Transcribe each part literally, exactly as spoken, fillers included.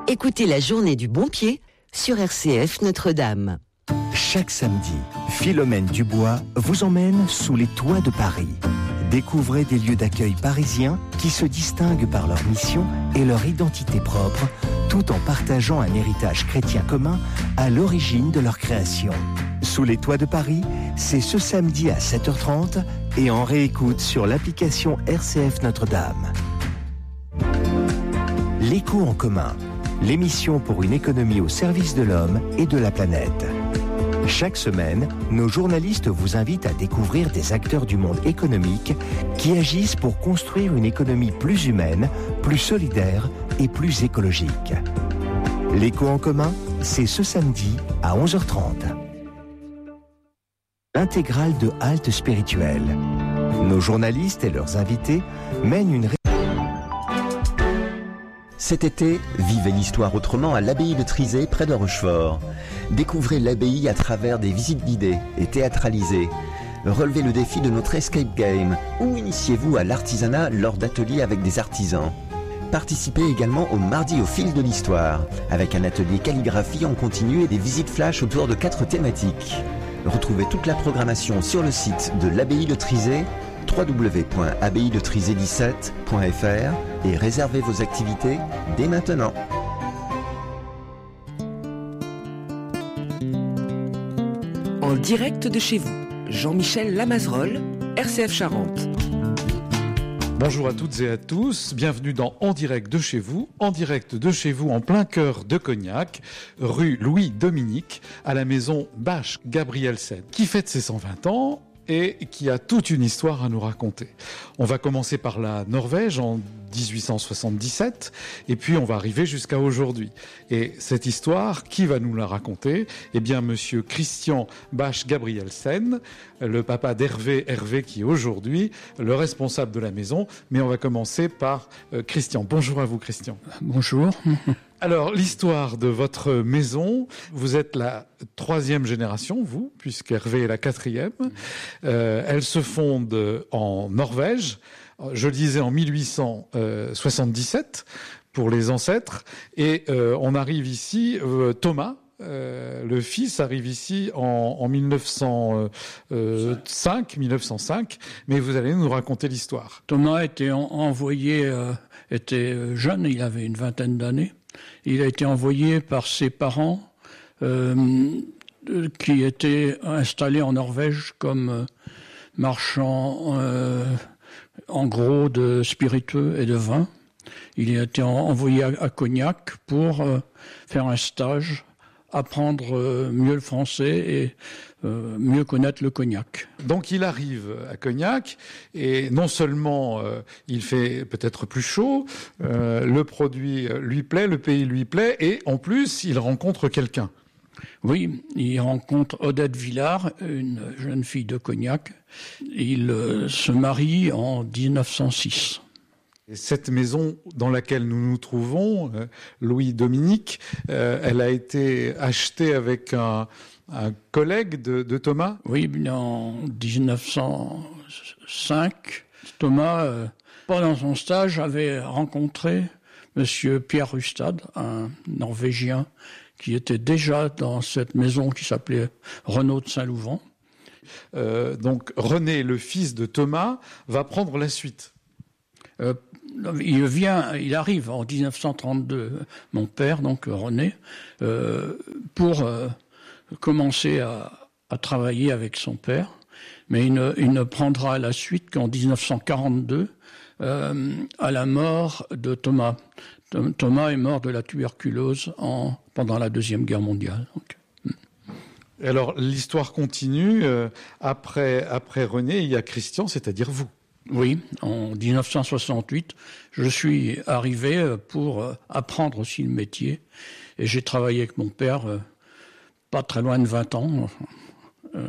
Écoutez la journée du bon pied sur R C F Notre-Dame. Chaque samedi, Philomène Dubois vous emmène sous les toits de Paris. Découvrez des lieux d'accueil parisiens qui se distinguent par leur mission et leur identité propre, tout en partageant un héritage chrétien commun à l'origine de leur création. Sous les toits de Paris, c'est ce samedi à sept heures trente et en réécoute sur l'application R C F Notre-Dame. L'écho en commun, l'émission pour une économie au service de l'homme et de la planète. Chaque semaine, nos journalistes vous invitent à découvrir des acteurs du monde économique qui agissent pour construire une économie plus humaine, plus solidaire et plus écologique. L'écho en commun, c'est ce samedi à onze heures trente. L'intégrale de Halte Spirituelle. Nos journalistes et leurs invités mènent une... Cet été, vivez l'histoire autrement à l'abbaye de Trizé, près de Rochefort. Découvrez l'abbaye à travers des visites guidées et théâtralisées. Relevez le défi de notre escape game ou initiez-vous à l'artisanat lors d'ateliers avec des artisans. Participez également au Mardi au fil de l'histoire, avec un atelier calligraphie en continu et des visites flash autour de quatre thématiques. Retrouvez toute la programmation sur le site de l'abbaye de Trizé, w w w point abbaye de trizé dix-sept point f r et réservez vos activités dès maintenant. En direct de chez vous, Jean-Michel Lamazerolle, R C F Charente. Bonjour à toutes et à tous, bienvenue dans En direct de chez vous, en direct de chez vous en plein cœur de Cognac, rue Louis-Dominique, à la maison Bache-Gabrielsen, qui fête ses cent vingt ans et qui a toute une histoire à nous raconter. On va commencer par la Norvège en dix-huit cent soixante-dix-sept et puis on va arriver jusqu'à aujourd'hui. Et cette histoire, qui va nous la raconter ? Eh bien, monsieur Christian Bache-Gabrielsen, le papa d'Hervé, Hervé qui est aujourd'hui le responsable de la maison. Mais on va commencer par euh, Christian. Bonjour à vous, Christian. Bonjour. Alors, l'histoire de votre maison, vous êtes la troisième génération, vous, puisqu'Hervé est la quatrième. Euh, elle se fonde en Norvège, je le disais en mille huit cent soixante-dix-sept, pour les ancêtres. Et euh, on arrive ici, euh, Thomas, euh, le fils, arrive ici en, en mille neuf cent cinq, mille neuf cent cinq, mais vous allez nous raconter l'histoire. Thomas était en, envoyé, euh, était jeune, il avait une vingtaine d'années. Il a été envoyé par ses parents euh, qui étaient installés en Norvège comme euh, marchands euh, en gros de spiritueux et de vin. Il a été en, envoyé à, à Cognac pour euh, faire un stage, apprendre euh, mieux le français et euh, mieux connaître le cognac. Donc il arrive à Cognac et non seulement euh, il fait peut-être plus chaud, euh, le produit lui plaît, le pays lui plaît et en plus il rencontre quelqu'un. Oui, il rencontre Odette Villard, une jeune fille de Cognac. Il euh, se marie en dix-neuf cent six. Cette maison dans laquelle nous nous trouvons, euh, Louis-Dominique, euh, elle a été achetée avec un, un collègue de, de Thomas ? Oui, en dix-neuf cent cinq, Thomas, euh, pendant son stage, avait rencontré Monsieur Pierre Rustad, un Norvégien qui était déjà dans cette maison qui s'appelait Renaud de Saint-Louvent. Euh, donc René, le fils de Thomas, va prendre la suite. Euh, il vient, il arrive en dix-neuf cent trente-deux, mon père, donc René, euh, pour euh, commencer à, à travailler avec son père, mais il ne, il ne prendra la suite qu'en dix-neuf cent quarante-deux, euh, à la mort de Thomas. Thomas est mort de la tuberculose en, pendant la Deuxième Guerre mondiale. Donc. Alors l'histoire continue. Euh, après, après René, il y a Christian, c'est-à-dire vous. Oui, en dix-neuf cent soixante-huit, je suis arrivé pour apprendre aussi le métier. Et j'ai travaillé avec mon père pas très loin de vingt ans. Euh,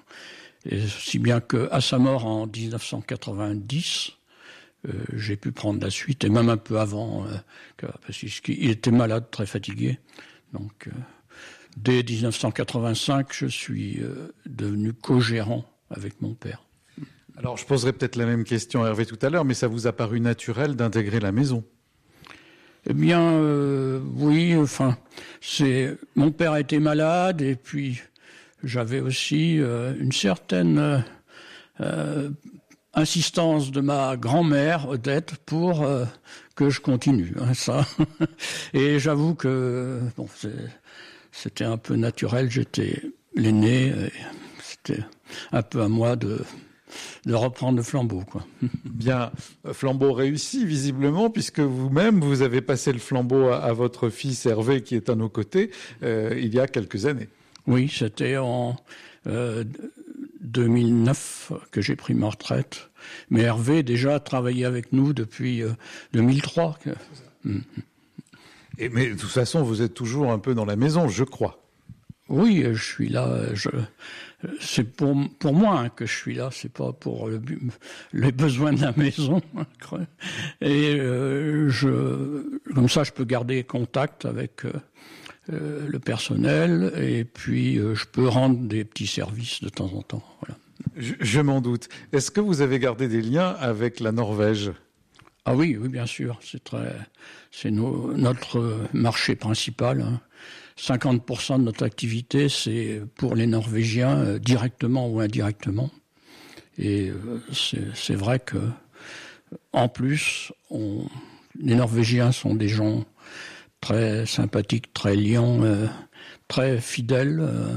et si bien qu'à sa mort en dix-neuf cent quatre-vingt-dix, euh, j'ai pu prendre la suite, et même un peu avant, euh, que, parce qu'il était malade, très fatigué. Donc, euh, dès dix-neuf cent quatre-vingt-cinq, je suis euh, devenu co-gérant avec mon père. Alors, je poserai peut-être la même question à Hervé tout à l'heure, mais ça vous a paru naturel d'intégrer la maison ? Eh bien, euh, oui, enfin, c'est mon père était malade et puis j'avais aussi euh, une certaine euh, insistance de ma grand-mère Odette pour euh, que je continue, hein, ça. Et j'avoue que bon, c'est, c'était un peu naturel. J'étais l'aîné, et c'était un peu à moi de de reprendre le flambeau, quoi. Bien, flambeau réussi visiblement, puisque vous-même vous avez passé le flambeau à, à votre fils Hervé, qui est à nos côtés, euh, il y a quelques années. Oui, c'était en euh, deux mille neuf que j'ai pris ma retraite. Mais Hervé déjà travaillait avec nous depuis euh, deux mille trois. Mmh. Et, mais de toute façon, vous êtes toujours un peu dans la maison, je crois. Oui, je suis là. Je, c'est pour, pour moi que je suis là, c'est pas pour le, les besoins de la maison. Et euh, je, comme ça, je peux garder contact avec euh, le personnel et puis euh, je peux rendre des petits services de temps en temps. Voilà. Je, je m'en doute. Est-ce que vous avez gardé des liens avec la Norvège ? Ah oui, oui, bien sûr. C'est très, c'est nos, notre marché principal. Hein. cinquante pour cent de notre activité, c'est pour les Norvégiens, euh, directement ou indirectement. Et euh, c'est, c'est vrai que, en plus, on, les Norvégiens sont des gens très sympathiques, très liants, euh, très fidèles. Euh,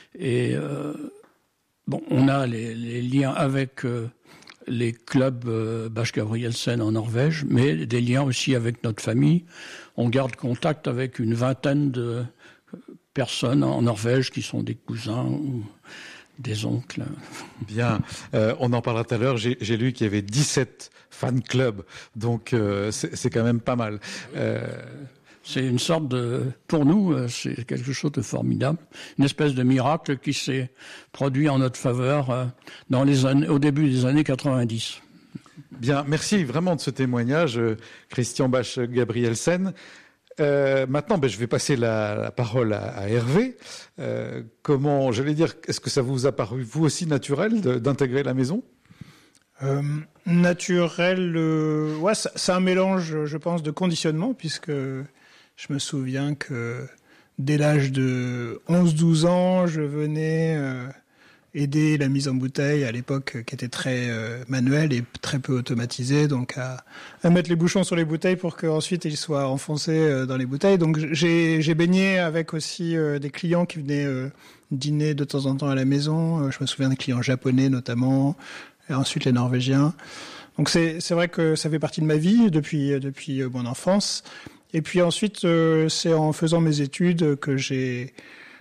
et euh, bon, on a les, les liens avec euh, les clubs euh, Bach Gabrielsen en Norvège, mais des liens aussi avec notre famille. On garde contact avec une vingtaine de personnes en Norvège qui sont des cousins ou des oncles. Bien, euh, on en parlera tout à l'heure. J'ai, j'ai lu qu'il y avait dix-sept fan clubs, donc euh, c'est, c'est quand même pas mal. Euh... C'est une sorte de, pour nous, c'est quelque chose de formidable, une espèce de miracle qui s'est produit en notre faveur dans les années, au début des années quatre-vingt-dix. Bien, merci vraiment de ce témoignage, Christian Bach Gabrielsen. Euh, maintenant, ben, je vais passer la, la parole à, à Hervé. Euh, comment, j'allais dire, est-ce que ça vous a paru, vous aussi, naturel de, d'intégrer la maison ? euh, Naturel, euh, ouais, ça, c'est un mélange, je pense, de conditionnement, puisque je me souviens que dès l'âge de onze douze ans, je venais euh, aider la mise en bouteille à l'époque qui était très euh, manuelle et très peu automatisée, donc à, à mettre les bouchons sur les bouteilles pour qu'ensuite ils soient enfoncés euh, dans les bouteilles. Donc j'ai, j'ai baigné avec aussi euh, des clients qui venaient euh, dîner de temps en temps à la maison. Euh, je me souviens des clients japonais notamment, et ensuite les Norvégiens. Donc c'est, c'est vrai que ça fait partie de ma vie depuis, depuis euh, mon enfance. Et puis ensuite, euh, c'est en faisant mes études que j'ai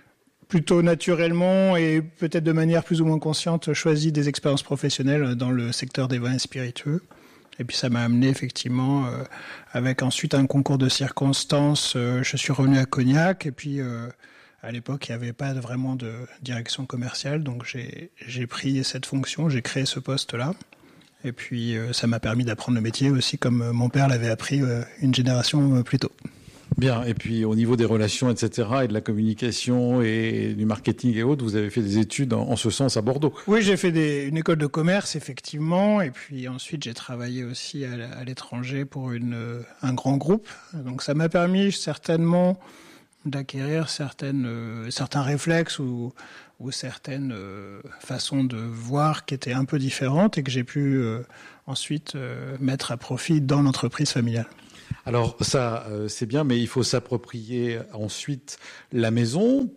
plutôt naturellement et peut-être de manière plus ou moins consciente choisi des expériences professionnelles dans le secteur des vins et spiritueux. Et puis ça m'a amené effectivement, euh, avec ensuite un concours de circonstances, euh, je suis revenu à Cognac. Et puis euh, à l'époque, il n'y avait pas vraiment de direction commerciale, donc j'ai, j'ai pris cette fonction, j'ai créé ce poste-là. Et puis, euh, ça m'a permis d'apprendre le métier aussi, comme euh, mon père l'avait appris euh, une génération euh, plus tôt. Bien, et puis au niveau des relations, et cetera, et de la communication et du marketing et autres, vous avez fait des études en, en ce sens à Bordeaux. Oui, j'ai fait des, une école de commerce, effectivement, et puis ensuite j'ai travaillé aussi à, à l'étranger pour une, euh, un grand groupe. Donc ça m'a permis certainement d'acquérir certaines, euh, certains réflexes ou... ou certaines euh, façons de voir qui étaient un peu différentes et que j'ai pu euh, ensuite euh, mettre à profit dans l'entreprise familiale. Alors ça, euh, c'est bien, mais il faut s'approprier ensuite la maison.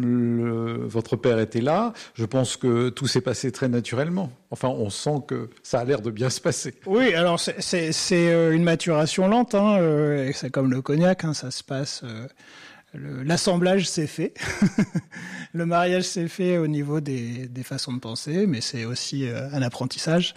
Le, votre père était là. Je pense que tout s'est passé très naturellement. Enfin, on sent que ça a l'air de bien se passer. Oui, alors c'est, c'est, c'est une maturation lente. Hein, euh, et c'est comme le cognac, hein, ça se passe... Euh, Le, l'assemblage s'est fait, le mariage s'est fait au niveau des, des façons de penser, mais c'est aussi euh, un apprentissage.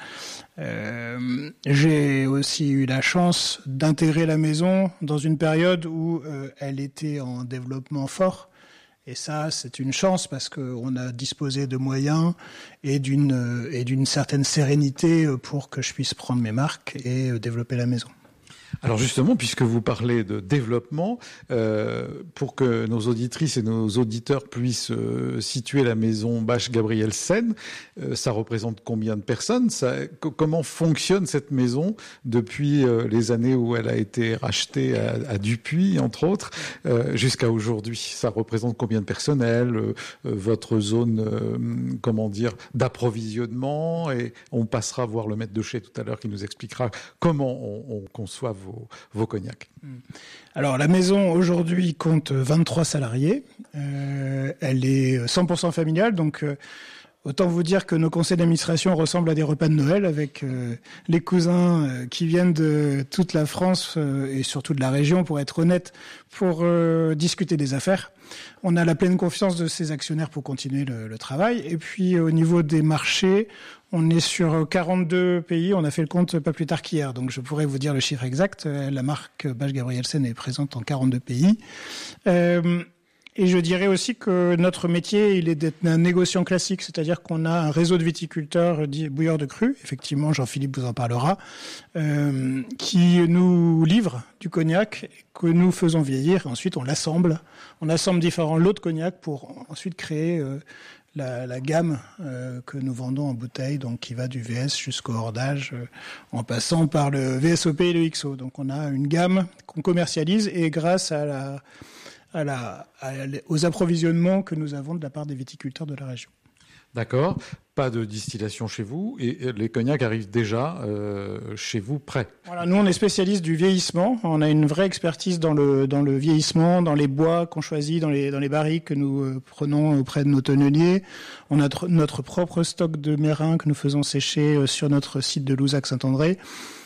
Euh, j'ai aussi eu la chance d'intégrer la maison dans une période où euh, elle était en développement fort. Et ça, c'est une chance parce qu'on a disposé de moyens et d'une, euh, et d'une certaine sérénité pour que je puisse prendre mes marques et euh, développer la maison. Alors justement, puisque vous parlez de développement, euh, pour que nos auditrices et nos auditeurs puissent euh, situer la maison Bach Gabrielsen, euh, ça représente combien de personnes? ça, c- Comment fonctionne cette maison depuis euh, les années où elle a été rachetée à, à Dupuis, entre autres, euh, jusqu'à aujourd'hui? Ça représente combien de personnel, euh, euh, votre zone, euh, comment dire, d'approvisionnement? Et on passera voir le maître de chez tout à l'heure qui nous expliquera comment on, on conçoit vos vos cognacs. Alors la maison aujourd'hui compte vingt-trois salariés. Euh, elle est cent pour cent familiale, donc euh, autant vous dire que nos conseils d'administration ressemblent à des repas de Noël avec euh, les cousins euh, qui viennent de toute la France euh, et surtout de la région, pour être honnête, pour euh, discuter des affaires. On a la pleine confiance de ces actionnaires pour continuer le, le travail. Et puis au niveau des marchés, on est sur quarante-deux pays. On a fait le compte pas plus tard qu'hier, donc je pourrais vous dire le chiffre exact. La marque Bach Gabrielsen est présente en quarante-deux pays. Euh, Et je dirais aussi que notre métier, il est d'être un négociant classique, c'est-à-dire qu'on a un réseau de viticulteurs dits bouilleurs de cru, effectivement, Jean-Philippe vous en parlera, euh, qui nous livre du cognac que nous faisons vieillir. Ensuite, on l'assemble. On assemble différents lots de cognac pour ensuite créer euh, la, la gamme euh, que nous vendons en bouteille, donc qui va du V S jusqu'au hors-d'âge, euh, en passant par le V S O P et le X O. Donc on a une gamme qu'on commercialise, et grâce à la À la, à, aux approvisionnements que nous avons de la part des viticulteurs de la région. D'accord. Pas de distillation chez vous, et les cognacs arrivent déjà euh, chez vous prêts. Voilà, nous on est spécialistes du vieillissement. On a une vraie expertise dans le dans le vieillissement, dans les bois qu'on choisit, dans les dans les barriques que nous euh, prenons auprès de nos tonneliers. On a tr- notre propre stock de mérins que nous faisons sécher euh, sur notre site de Louzac-Saint-André,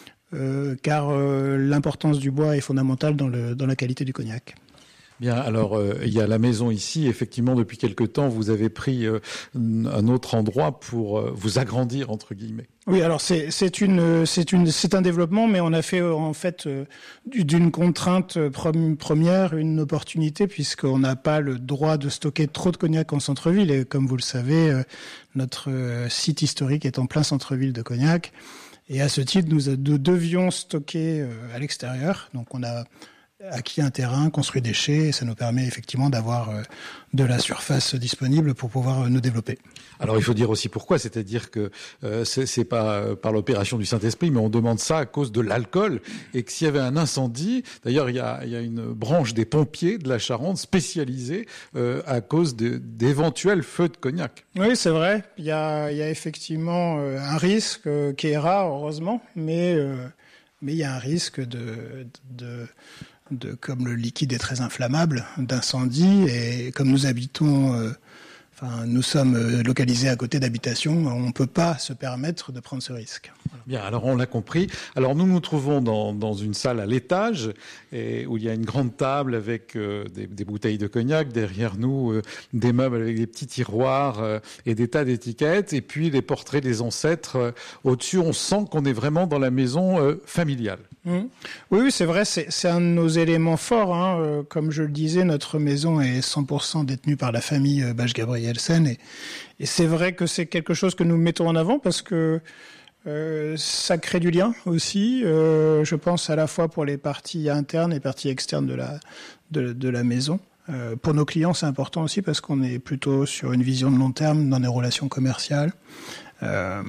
euh, car euh, l'importance du bois est fondamentale dans le dans la qualité du cognac. Bien, alors euh, il y a la maison ici. Effectivement, depuis quelque temps, vous avez pris euh, un autre endroit pour euh, vous agrandir, entre guillemets. Oui, alors c'est c'est une c'est une c'est un développement, mais on a fait euh, en fait euh, d'une contrainte euh, première une opportunité, puisqu'on n'a pas le droit de stocker trop de cognac en centre-ville, et comme vous le savez, euh, notre euh, site historique est en plein centre-ville de Cognac, et à ce titre, nous, nous devions stocker euh, à l'extérieur. Donc on a acquis un terrain, construit des chais, et ça nous permet effectivement d'avoir euh, de la surface disponible pour pouvoir euh, nous développer. Alors il faut dire aussi pourquoi, c'est-à-dire que euh, c'est, c'est pas euh, par l'opération du Saint-Esprit, mais on demande ça à cause de l'alcool, et que s'il y avait un incendie, d'ailleurs il y a, il y a une branche des pompiers de la Charente spécialisée euh, à cause de, d'éventuels feux de cognac. Oui, c'est vrai, il y a, il y a effectivement euh, un risque euh, qui est rare, heureusement, mais euh, mais il y a un risque de, de De, comme le liquide est très inflammable, d'incendie, et comme nous habitons, euh, enfin, nous sommes localisés à côté d'habitations, on ne peut pas se permettre de prendre ce risque. Voilà. Bien, alors on l'a compris. Alors nous nous trouvons dans, dans une salle à l'étage, et où il y a une grande table avec euh, des, des bouteilles de cognac, derrière nous euh, des meubles avec des petits tiroirs euh, et des tas d'étiquettes, et puis les portraits des ancêtres euh, au-dessus. On sent qu'on est vraiment dans la maison euh, familiale. Mmh. Oui, oui, c'est vrai, c'est, c'est un de nos éléments forts. Hein. Euh, comme je le disais, notre maison est cent pour cent détenue par la famille euh, Bach Gabrielsen, et, et c'est vrai que c'est quelque chose que nous mettons en avant parce que euh, ça crée du lien aussi. Euh, je pense à la fois pour les parties internes et parties externes de la de, de la maison. Euh, pour nos clients, c'est important aussi parce qu'on est plutôt sur une vision de long terme dans des relations commerciales. Euh,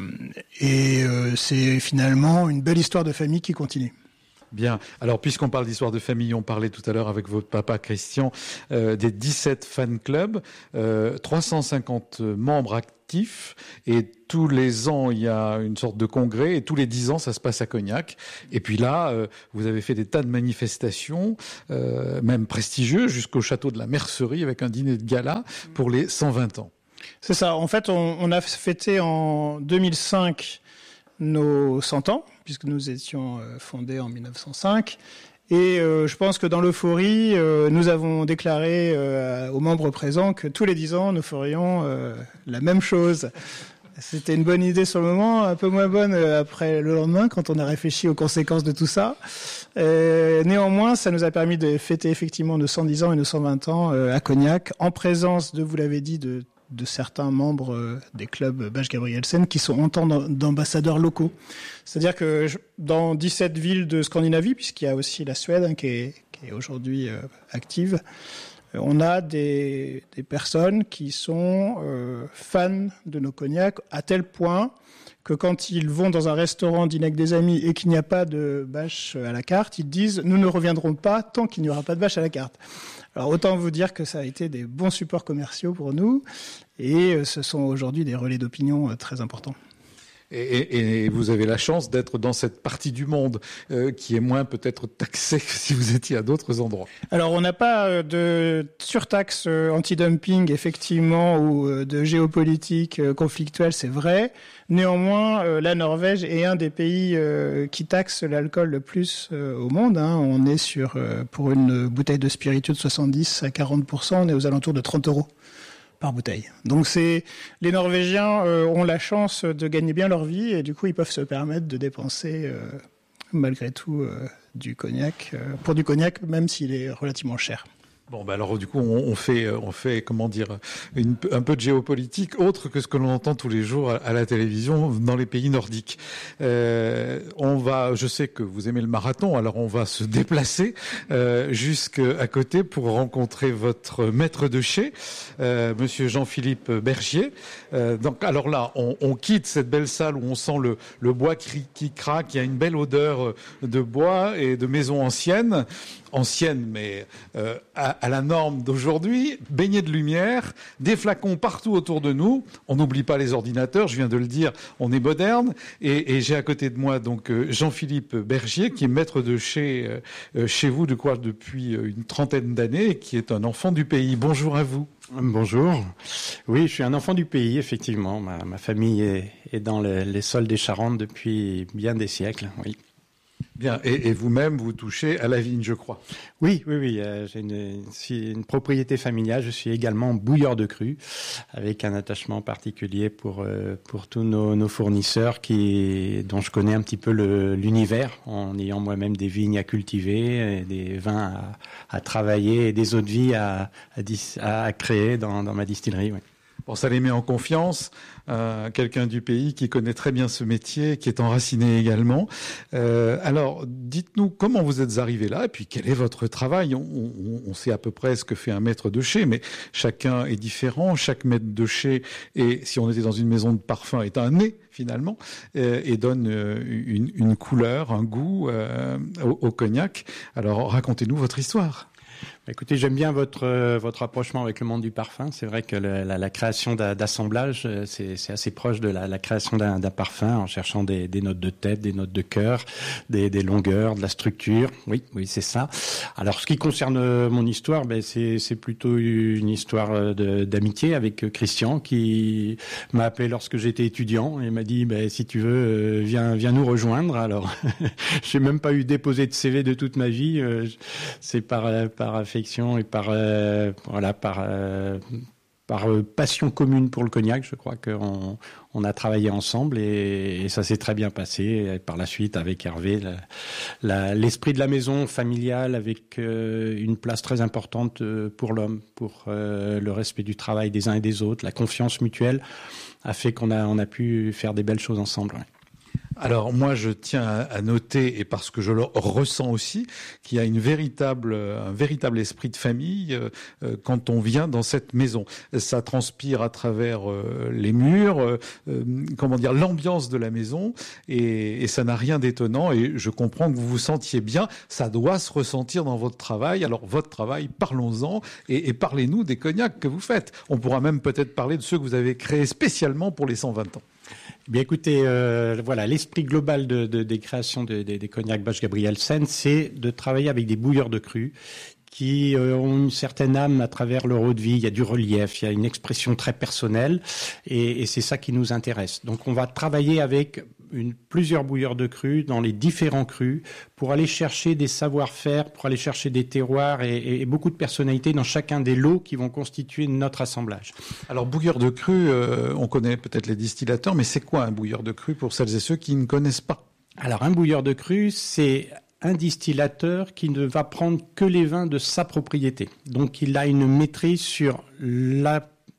et euh, c'est finalement une belle histoire de famille qui continue. Bien. Alors, puisqu'on parle d'histoire de famille, on parlait tout à l'heure avec votre papa Christian euh, des dix-sept fan clubs, euh, trois cent cinquante membres actifs, et tous les ans, il y a une sorte de congrès, et tous les dix ans, ça se passe à Cognac. Et puis là, euh, vous avez fait des tas de manifestations, euh, même prestigieuses, jusqu'au château de la Mercerie, avec un dîner de gala pour les cent vingt ans. C'est ça. En fait, on, on a fêté en deux mille cinq nos cent ans, puisque nous étions fondés en mille neuf cent cinq. Et euh, je pense que dans l'euphorie, euh, nous avons déclaré euh, aux membres présents que tous les dix ans, nous ferions euh, la même chose. C'était une bonne idée sur le moment, un peu moins bonne après le lendemain, quand on a réfléchi aux conséquences de tout ça. Euh, néanmoins, ça nous a permis de fêter effectivement nos cent dix ans et nos cent vingt ans euh, à Cognac, en présence de, vous l'avez dit, de de certains membres euh, des clubs Bach Gabrielsen qui sont en tant d'ambassadeurs locaux. C'est-à-dire que dans dix-sept villes de Scandinavie, puisqu'il y a aussi la Suède hein, qui est, qui est aujourd'hui euh, active, euh, on a des, des personnes qui sont euh, fans de nos cognacs à tel point que quand ils vont dans un restaurant dîner avec des amis et qu'il n'y a pas de bâche à la carte, ils disent « nous ne reviendrons pas tant qu'il n'y aura pas de bâche à la carte ». Alors autant vous dire que ça a été des bons supports commerciaux pour nous et ce sont aujourd'hui des relais d'opinion très importants. Et, et, et vous avez la chance d'être dans cette partie du monde euh, qui est moins peut-être taxée que si vous étiez à d'autres endroits. Alors on n'a pas de surtaxe anti-dumping effectivement ou de géopolitique conflictuelle, c'est vrai. Néanmoins, euh, la Norvège est un des pays euh, qui taxe l'alcool le plus euh, au monde. Hein. On est sur, euh, pour une bouteille de spiritueux de soixante-dix à quarante pour cent, on est aux alentours de trente euros par bouteille. Donc c'est les Norvégiens euh, ont la chance de gagner bien leur vie et du coup ils peuvent se permettre de dépenser euh, malgré tout euh, du cognac, euh, pour du cognac même s'il est relativement cher. Bon, bah alors du coup, on, on fait, on fait, comment dire, une, un peu de géopolitique autre que ce que l'on entend tous les jours à, à la télévision dans les pays nordiques. Euh, on va, je sais que vous aimez le marathon, alors on va se déplacer euh, jusqu'à côté pour rencontrer votre maître de chai, euh, Monsieur Jean-Philippe Bergier. Euh, donc, alors là, on, on quitte cette belle salle où on sent le, le bois qui, qui craque. Il y a une belle odeur de bois et de maisons anciennes. ancienne, mais euh, à, à la norme d'aujourd'hui, baignée de lumière, des flacons partout autour de nous. On n'oublie pas les ordinateurs, je viens de le dire, on est moderne. Et, et j'ai à côté de moi donc Jean-Philippe Bergier, qui est maître de chez, euh, chez vous, de quoi, depuis une trentaine d'années, et qui est un enfant du pays. Bonjour à vous. Bonjour. Oui, je suis un enfant du pays, effectivement. Ma, ma famille est, est dans le, les sols des Charentes depuis bien des siècles, oui. Bien, et, et vous-même, vous touchez à la vigne, je crois. Oui, oui, oui. Euh, j'ai une, une propriété familiale. Je suis également bouilleur de cru, avec un attachement particulier pour euh, pour tous nos, nos fournisseurs, qui dont je connais un petit peu le, l'univers, en ayant moi-même des vignes à cultiver, des vins à, à travailler et des eaux de vie à à, à créer dans, dans ma distillerie. Oui. Bon, ça les met en confiance. Euh, quelqu'un du pays qui connaît très bien ce métier, qui est enraciné également. Euh, alors, dites-nous comment vous êtes arrivé là, et puis quel est votre travail. on, on, on sait à peu près ce que fait un maître de chai, mais chacun est différent. Chaque maître de chai, et si on était dans une maison de parfum, est un nez finalement, euh, et donne euh, une, une couleur, un goût euh, au, au cognac. Alors, racontez-nous votre histoire. Écoutez, j'aime bien votre euh, votre rapprochement avec le monde du parfum. C'est vrai que le, la, la création d'assemblage, c'est, c'est assez proche de la, la création d'un, d'un parfum, en cherchant des, des notes de tête, des notes de cœur, des, des longueurs, de la structure. Oui, oui, c'est ça. Alors, ce qui concerne mon histoire, ben c'est c'est plutôt une histoire de, d'amitié avec Christian, qui m'a appelé lorsque j'étais étudiant et m'a dit ben si tu veux, viens viens nous rejoindre. Alors, j'ai même pas eu déposé de C V de toute ma vie. C'est par par affection et par euh, voilà par euh, par euh, passion commune pour le cognac. Je crois qu'on on a travaillé ensemble et, et ça s'est très bien passé. Et par la suite, avec Hervé, la, la, l'esprit de la maison familiale, avec euh, une place très importante pour l'homme, pour euh, le respect du travail des uns et des autres, la confiance mutuelle, a fait qu'on a on a pu faire des belles choses ensemble. Ouais. Alors moi je tiens à noter, et parce que je le ressens aussi, qu'il y a une véritable, un véritable esprit de famille euh, quand on vient dans cette maison. Ça transpire à travers euh, les murs, euh, comment dire, l'ambiance de la maison, et, et ça n'a rien d'étonnant, et je comprends que vous vous sentiez bien. Ça doit se ressentir dans votre travail. Alors votre travail, parlons-en, et, et parlez-nous des cognacs que vous faites. On pourra même peut-être parler de ceux que vous avez créés spécialement pour les cent vingt ans. Bien écoutez, euh, voilà, l'esprit global de, de, des créations de, de, des cognacs Bach Gabrielsen, c'est de travailler avec des bouilleurs de cru qui euh, ont une certaine âme à travers leur eau de vie. Il y a du relief, il y a une expression très personnelle, et, et c'est ça qui nous intéresse. Donc on va travailler avec une, plusieurs bouilleurs de cru dans les différents crus pour aller chercher des savoir-faire, pour aller chercher des terroirs et, et, et beaucoup de personnalités dans chacun des lots qui vont constituer notre assemblage. Alors bouilleur de cru, euh, on connaît peut-être les distillateurs, mais c'est quoi un bouilleur de cru pour celles et ceux qui ne connaissent pas? Alors un bouilleur de cru, c'est un distillateur qui ne va prendre que les vins de sa propriété. Donc il a une maîtrise sur la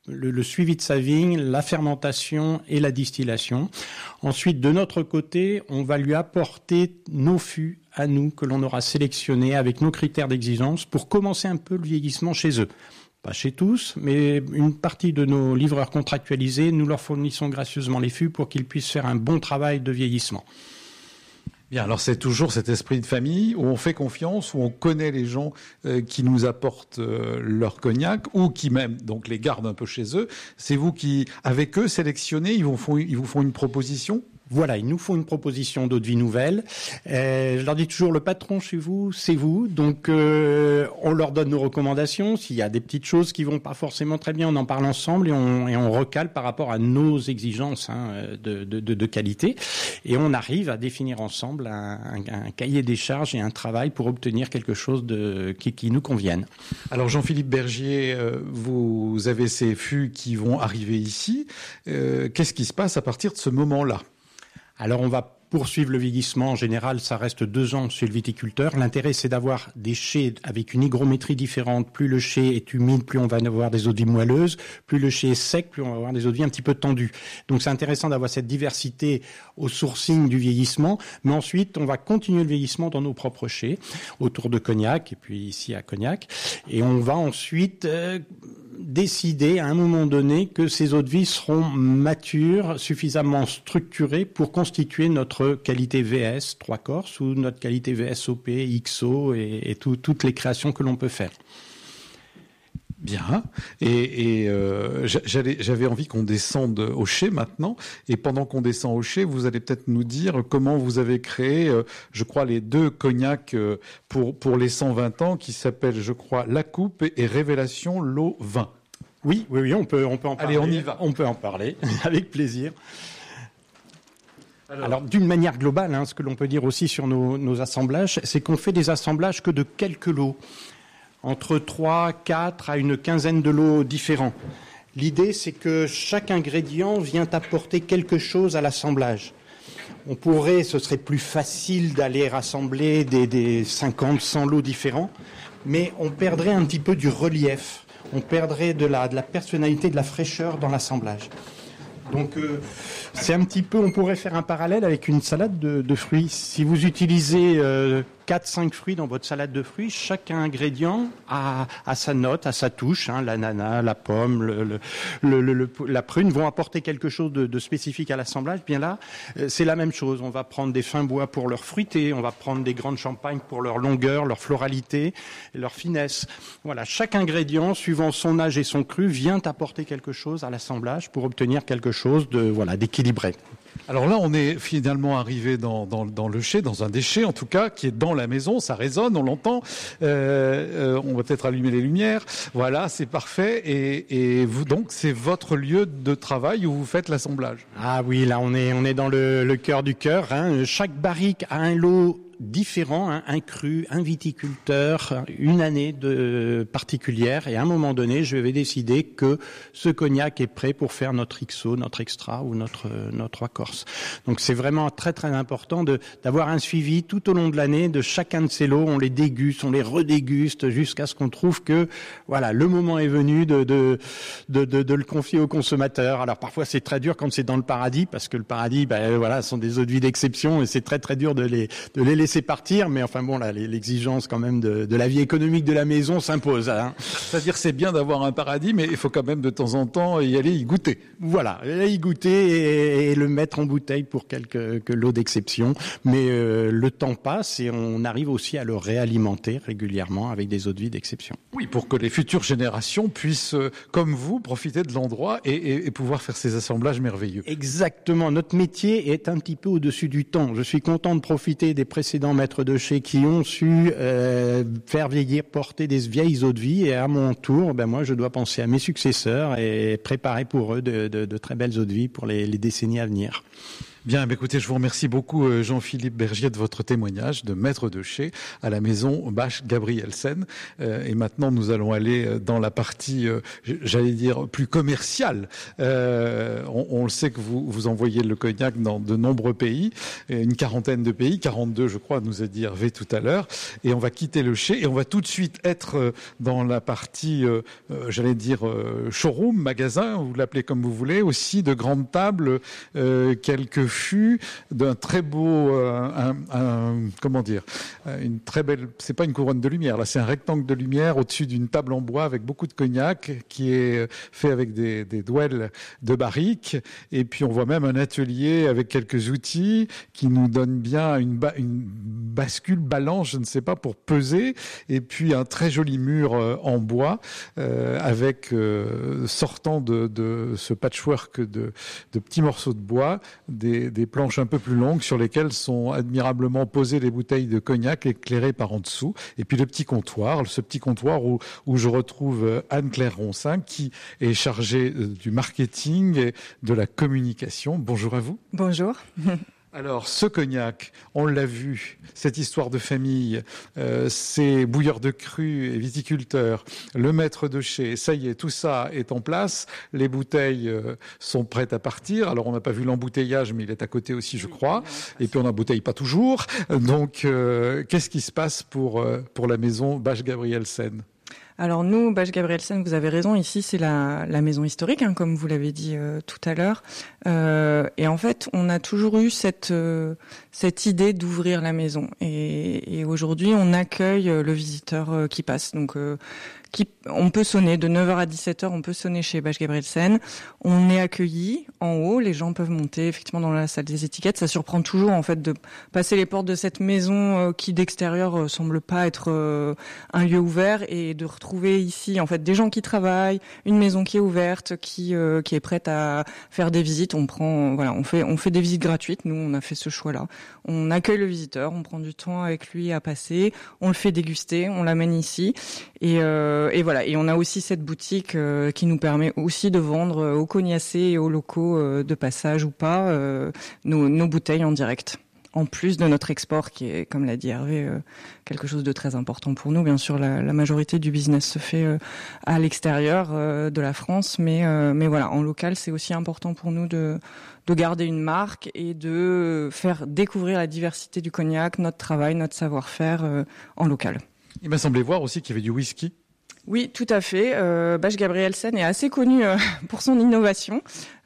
le, le suivi de sa vigne, la fermentation et la distillation. Ensuite, de notre côté, on va lui apporter nos fûts à nous que l'on aura sélectionnés avec nos critères d'exigence pour commencer un peu le vieillissement chez eux. Pas chez tous, mais une partie de nos livreurs contractualisés, nous leur fournissons gracieusement les fûts pour qu'ils puissent faire un bon travail de vieillissement. Bien, alors c'est toujours cet esprit de famille où on fait confiance, où on connaît les gens euh, qui nous apportent euh, leur cognac ou qui même donc les gardent un peu chez eux. C'est vous qui, avec eux, sélectionnez, ils vous font, ils vous font une proposition ? Voilà, ils nous font une proposition d'eau de vie nouvelle. Euh, je leur dis toujours, le patron chez vous, c'est vous. Donc, euh, on leur donne nos recommandations. S'il y a des petites choses qui vont pas forcément très bien, on en parle ensemble et on, et on recale par rapport à nos exigences hein, de, de, de, de qualité. Et on arrive à définir ensemble un, un, un cahier des charges et un travail pour obtenir quelque chose de, qui, qui nous convienne. Alors, Jean-Philippe Bergier, euh, vous avez ces fûts qui vont arriver ici. Euh, qu'est-ce qui se passe à partir de ce moment-là ? Alors on va poursuivre le vieillissement. En général, ça reste deux ans chez le viticulteur. L'intérêt, c'est d'avoir des chais avec une hygrométrie différente. Plus le chai est humide, plus on va avoir des eaux de vie moelleuses. Plus le chai est sec, plus on va avoir des eaux de vie un petit peu tendues. Donc c'est intéressant d'avoir cette diversité au sourcing du vieillissement. Mais ensuite, on va continuer le vieillissement dans nos propres chais, autour de Cognac, et puis ici à Cognac. Et on va ensuite euh, décider à un moment donné que ces eaux de vie seront matures, suffisamment structurées pour constituer notre qualité V S trois Corses ou notre qualité V S O P, X O et, et tout, toutes les créations que l'on peut faire. Bien. Et, et euh, j'allais, j'avais envie qu'on descende au chai maintenant. Et pendant qu'on descend au chai, vous allez peut-être nous dire comment vous avez créé, euh, je crois, les deux cognacs euh, pour pour les cent vingt ans qui s'appellent, je crois, La Coupe et, et Révélation l'eau vin. Oui, oui, oui, on peut, on peut en parler. Allez, on y va. On peut en parler avec plaisir. Alors, Alors d'une manière globale, hein, ce que l'on peut dire aussi sur nos, nos assemblages, c'est qu'on fait des assemblages que de quelques lots, entre trois, quatre à une quinzaine de lots différents. L'idée, c'est que chaque ingrédient vient apporter quelque chose à l'assemblage. On pourrait, ce serait plus facile d'aller rassembler des, des cinquante, cent lots différents, mais on perdrait un petit peu du relief, on perdrait de la, de la personnalité, de la fraîcheur dans l'assemblage. Donc euh, c'est un petit peu, on pourrait faire un parallèle avec une salade de, de fruits. Si vous utilisez euh, quatre cinq fruits dans votre salade de fruits, chaque ingrédient a, a sa note, a sa touche. Hein, l'ananas, la pomme, le, le, le, le, le, la prune vont apporter quelque chose de, de spécifique à l'assemblage. Bien là, euh, c'est la même chose. On va prendre des fins bois pour leur fruité, on va prendre des grandes champagnes pour leur longueur, leur floralité, leur finesse. Voilà, chaque ingrédient, suivant son âge et son cru, vient apporter quelque chose à l'assemblage pour obtenir quelque chose de voilà d'équilibré. Alors là, on est finalement arrivé dans, dans, dans le chai, dans un des chais en tout cas, qui est dans la maison, ça résonne, on l'entend. Euh, euh, on va peut-être allumer les lumières. Voilà, c'est parfait. Et, et vous donc, c'est votre lieu de travail où vous faites l'assemblage. Ah oui, là on est on est dans le, le cœur du cœur. Hein. Chaque barrique a un lot différent, hein, un cru, un viticulteur, une année de particulière, et à un moment donné, je vais décider que ce cognac est prêt pour faire notre X O, notre extra ou notre notre trois Corse. Donc c'est vraiment très très important de d'avoir un suivi tout au long de l'année de chacun de ces lots. On les déguste, on les redéguste jusqu'à ce qu'on trouve que voilà le moment est venu de de de de, de le confier au consommateur. Alors parfois c'est très dur quand c'est dans le paradis parce que le paradis, ben voilà, sont des eaux de vie d'exception et c'est très très dur de les de les laisser partir, mais enfin bon, là, l'exigence quand même de, de la vie économique de la maison s'impose. Hein. C'est-à-dire c'est bien d'avoir un paradis, mais il faut quand même de temps en temps y aller y goûter. Voilà, y goûter et, et le mettre en bouteille pour quelques que lots d'exception. Mais euh, le temps passe et on arrive aussi à le réalimenter régulièrement avec des eaux de vie d'exception. Oui, pour que les futures générations puissent, euh, comme vous, profiter de l'endroit et, et, et pouvoir faire ces assemblages merveilleux. Exactement. Notre métier est un petit peu au-dessus du temps. Je suis content de profiter des précédents maîtres de chai qui ont su euh, faire vieillir, porter des vieilles eaux de vie, et à mon tour, ben moi, je dois penser à mes successeurs et préparer pour eux de, de, de très belles eaux de vie pour les, les décennies à venir. Bien, bah écoutez, je vous remercie beaucoup Jean-Philippe Bergier de votre témoignage de maître de chez à la maison Bach Gabrielsen. Euh, et maintenant, nous allons aller dans la partie, euh, j'allais dire, plus commerciale. Euh, on, on le sait que vous, vous envoyez le cognac dans de nombreux pays, une quarantaine de pays, quarante-deux je crois, nous a dit Hervé tout à l'heure. Et on va quitter le chai et on va tout de suite être dans la partie, euh, j'allais dire, euh, showroom, magasin, vous l'appelez comme vous voulez, aussi de grandes tables, euh, quelques fûts, d'un très beau, euh, un, un, comment dire, une très belle, c'est pas une couronne de lumière, là c'est un rectangle de lumière au-dessus d'une table en bois avec beaucoup de cognac qui est fait avec des, des douelles de barriques. Et puis on voit même un atelier avec quelques outils qui nous donnent bien une, ba- une bascule, balance, je ne sais pas, pour peser. Et puis un très joli mur euh, en bois euh, avec euh, sortant de, de ce patchwork de, de petits morceaux de bois, des, des planches un peu plus longues sur lesquelles sont admirablement posées les bouteilles de cognac éclairées par en dessous. Et puis le petit comptoir, ce petit comptoir où, où je retrouve Anne-Claire Roncin qui est chargée du marketing et de la communication. Bonjour à vous. Bonjour. Alors, ce cognac, on l'a vu, cette histoire de famille, euh, ces bouilleurs de cru et viticulteurs, le maître de chez, ça y est, tout ça est en place. Les bouteilles euh, sont prêtes à partir. Alors, on n'a pas vu l'embouteillage, mais il est à côté aussi, je crois. Et puis, on n'embouteille pas toujours. Donc, euh, qu'est-ce qui se passe pour, euh, pour la maison Bach Gabrielsen ? Alors nous, Bach Gabrielsen, vous avez raison, ici c'est la, la maison historique, hein, comme vous l'avez dit euh, tout à l'heure. Euh, et en fait, on a toujours eu cette, euh, cette idée d'ouvrir la maison. Et, et aujourd'hui, on accueille le visiteur euh, qui passe. Donc, euh, qui, on peut sonner de neuf heures à dix-sept heures, on peut sonner chez Bach Gabrielsen. On est accueilli en haut, les gens peuvent monter effectivement dans la salle des étiquettes. Ça surprend toujours en fait de passer les portes de cette maison euh, qui d'extérieur euh, semble pas être euh, un lieu ouvert et de retrouver ici en fait des gens qui travaillent, une maison qui est ouverte, qui euh, qui est prête à faire des visites. On prend voilà, on fait on fait des visites gratuites. Nous, on a fait ce choix-là. On accueille le visiteur, on prend du temps avec lui à passer, on le fait déguster, on l'amène ici et euh, et voilà. Et on a aussi cette boutique euh, qui nous permet aussi de vendre euh, aux cognacés et aux locaux euh, de passage ou pas euh, nos, nos bouteilles en direct. En plus de notre export qui est, comme l'a dit Hervé, euh, quelque chose de très important pour nous. Bien sûr, la, la majorité du business se fait euh, à l'extérieur euh, de la France, mais euh, mais voilà, en local, c'est aussi important pour nous de de garder une marque et de faire découvrir la diversité du cognac, notre travail, notre savoir-faire euh, en local. Il m'a semblé voir aussi qu'il y avait du whisky. Oui, tout à fait. Euh, Bach Gabrielsen est assez connu euh, pour son innovation.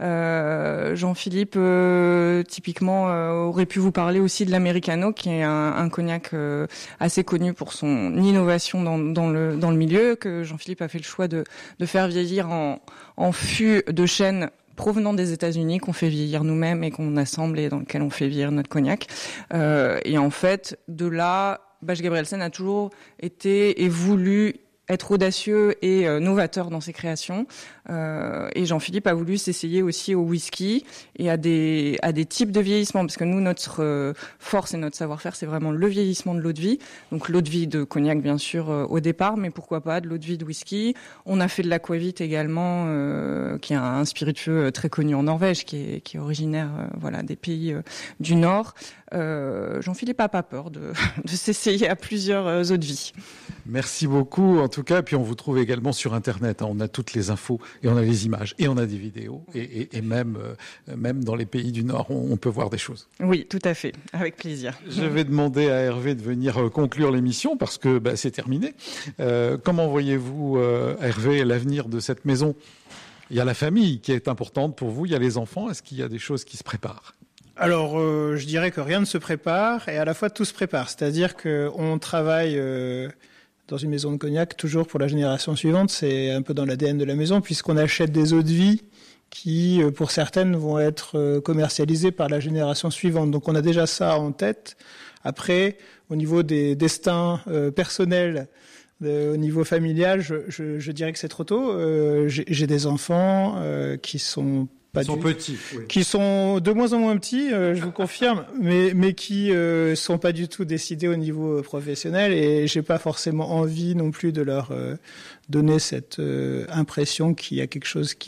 Euh, Jean-Philippe, euh, typiquement, euh, aurait pu vous parler aussi de l'Americano, qui est un, un cognac euh, assez connu pour son innovation dans, dans le dans le milieu, que Jean-Philippe a fait le choix de de faire vieillir en en fût de chêne provenant des États-Unis, qu'on fait vieillir nous-mêmes et qu'on assemble et dans lequel on fait vieillir notre cognac. Euh, et en fait, de là, Bach Gabrielsen a toujours été et voulu être audacieux et euh, novateur dans ses créations. Euh, et Jean-Philippe a voulu s'essayer aussi au whisky et à des à des types de vieillissement, parce que nous, notre euh, force et notre savoir-faire, c'est vraiment le vieillissement de l'eau de vie. Donc l'eau de vie de cognac, bien sûr, euh, au départ, mais pourquoi pas de l'eau de vie de whisky. On a fait de l'aquavit également, euh, qui est un, un spiritueux très connu en Norvège, qui est qui est originaire, euh, voilà, des pays euh, du Nord. Euh, Jean-Philippe a pas peur de de s'essayer à plusieurs euh, eaux de vie. Merci beaucoup, en tout cas. Et puis on vous trouve également sur Internet. Hein. On a toutes les infos et on a les images et on a des vidéos. Et, et, et même, euh, même dans les pays du Nord, on, on peut voir des choses. Oui, tout à fait. Avec plaisir. Je vais demander à Hervé de venir euh, conclure l'émission parce que bah, c'est terminé. Euh, comment voyez-vous, euh, Hervé, l'avenir de cette maison ? Il y a la famille qui est importante pour vous. Il y a les enfants. Est-ce qu'il y a des choses qui se préparent ? Alors, euh, je dirais que rien ne se prépare et à la fois tout se prépare. C'est-à-dire qu'on travaille euh, dans une maison de cognac toujours pour la génération suivante. C'est un peu dans l'A D N de la maison puisqu'on achète des eaux de vie qui, euh, pour certaines, vont être euh, commercialisées par la génération suivante. Donc, on a déjà ça en tête. Après, au niveau des destins euh, personnels, de, au niveau familial, je, je, je dirais que c'est trop tôt. Euh, j'ai, j'ai des enfants euh, qui sont Pas Ils sont du... petits, oui. Qui sont de moins en moins petits, euh, je vous confirme, mais mais qui euh, sont pas du tout décidés au niveau professionnel et j'ai pas forcément envie non plus de leur euh, donner cette euh, impression qu'il y a quelque chose qui